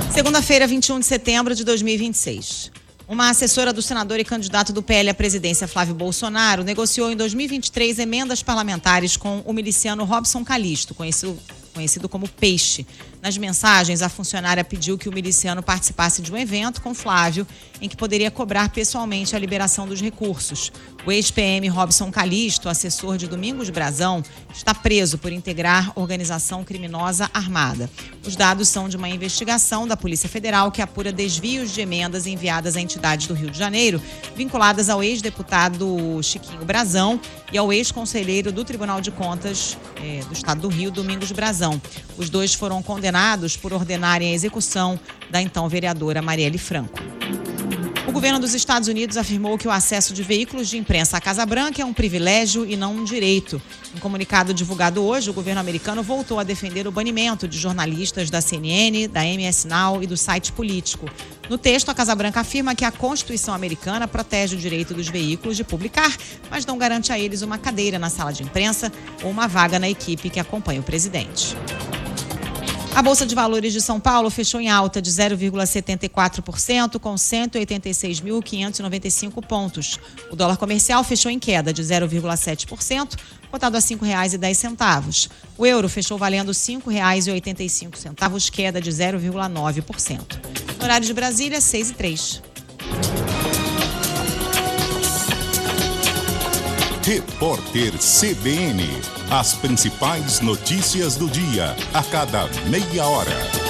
Segunda-feira, 21 de setembro de 2026. Uma assessora do senador e candidato do PL à presidência, Flávio Bolsonaro, negociou em 2023 emendas parlamentares com o miliciano Robson Calixto, conhecido como Peixe. Nas mensagens, a funcionária pediu que o miliciano participasse de um evento com Flávio, em que poderia cobrar pessoalmente a liberação dos recursos. O ex-PM Robson Calixto, assessor de Domingos Brazão, está preso por integrar organização criminosa armada. Os dados são de uma investigação da Polícia Federal que apura desvios de emendas enviadas a entidades do Rio de Janeiro, vinculadas ao ex-deputado Chiquinho Brazão e ao ex-conselheiro do Tribunal de Contas do Estado do Rio, Domingos Brazão. Os dois foram condenados por ordenarem a execução da então vereadora Marielle Franco. O governo dos Estados Unidos afirmou que o acesso de veículos de imprensa à Casa Branca é um privilégio e não um direito. Em comunicado divulgado hoje, o governo americano voltou a defender o banimento de jornalistas da CNN, da MS Now e do site político. No texto, a Casa Branca afirma que a Constituição americana protege o direito dos veículos de publicar, mas não garante a eles uma cadeira na sala de imprensa ou uma vaga na equipe que acompanha o presidente. A Bolsa de Valores de São Paulo fechou em alta de 0,74%, com 186.595 pontos. O dólar comercial fechou em queda de 0,7%, cotado a R$ 5,10. O euro fechou valendo R$ 5,85, queda de 0,9%. No horário de Brasília, 6h03. Repórter CBN. As principais notícias do dia, a cada meia hora.